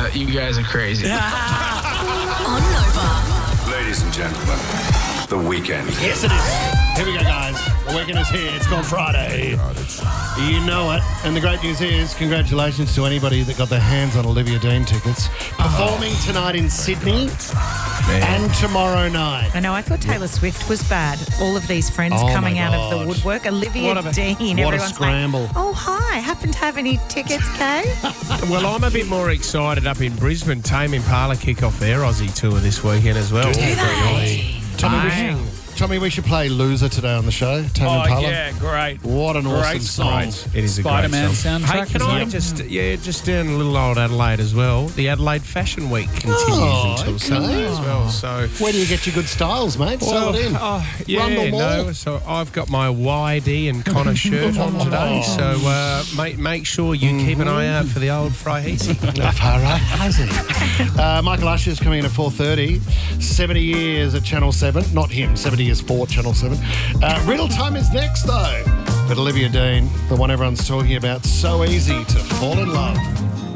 you guys are crazy. On Nova. Ladies and gentlemen, the weekend. Yes, it is. Here we go, guys. The weekend is here. It's called Friday. You know it. And the great news is, congratulations to anybody that got their hands on Olivia Dean tickets. Performing tonight in Sydney and tomorrow night. I know, I thought Taylor Swift was bad. All of these friends coming out of the woodwork. Olivia Dean. What a Everyone's scramble. like, oh, hi. Happen to have any tickets, Kay? Well, I'm a bit more excited up in Brisbane. Tame Impala kick off their Aussie tour this weekend as well. Do they? Tommy, we should play Loser today on the show. Tame Impala. Yeah, great. What an awesome Great song. song. It is a Spider-Man great song. soundtrack. Hey, can as I well. just down a little old Adelaide as well? The Adelaide Fashion Week continues until Sunday as well. So Where do you get your good styles, mate? Sell it in. Rundle Mall. So I've got my YD and Connor shirt on today. So make sure you keep an eye out for the old Frahisi. Far right, has he? Michael Usher's coming in at 4:30. 70 years at Channel 7. Not him. 70 years for Channel 7. Riddle time is next, though. But Olivia Dean, the one everyone's talking about, so easy to fall in love.